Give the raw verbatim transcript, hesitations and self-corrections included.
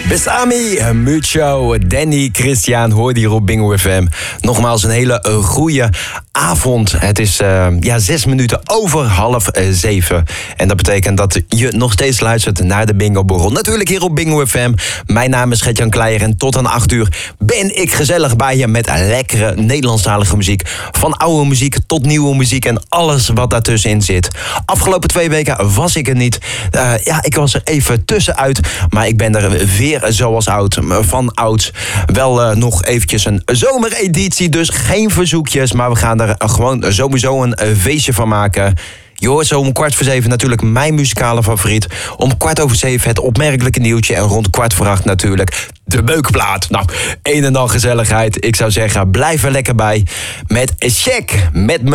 Besami, Mucho, Danny, Christian, hoorde hier op Bingo F M. Nogmaals een hele uh, goede avond. Het is uh, ja, zes minuten over half uh, zeven. En dat betekent dat je nog steeds luistert naar de Bingo Borrel. Natuurlijk hier op Bingo F M. Mijn naam is Gert-Jan Kleijer en tot aan acht uur ben ik gezellig bij je met lekkere Nederlandstalige muziek. Van oude muziek tot nieuwe muziek en alles wat daartussenin zit. Afgelopen twee weken was ik er niet. Uh, ja, ik was er even tussenuit, maar ik ben er weer zoals oud, van ouds. Wel uh, nog eventjes een zomereditie, dus geen verzoekjes, maar we gaan er gewoon sowieso een uh, feestje van maken. Je hoort zo om kwart voor zeven natuurlijk mijn muzikale favoriet. Om kwart over zeven het opmerkelijke nieuwtje. En rond kwart voor acht natuurlijk de Beukplaat. Nou, een en al gezelligheid. Ik zou zeggen, blijf er lekker bij. Met Check, met me.